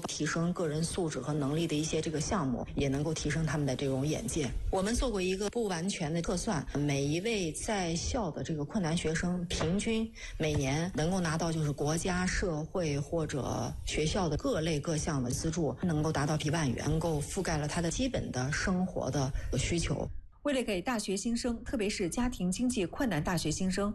提升个人素质和能力的一些这个项目，也能够提升他们的这种眼界。我们做过一个不完全的测算，每一位在校的这个困难学生，平均每年能够拿到就是国家、社会或者学校的各类各项的资助，能够达到1万元，能够覆盖了他的基本的生活的需求。 为了给大学新生，特别是家庭经济困难大学新生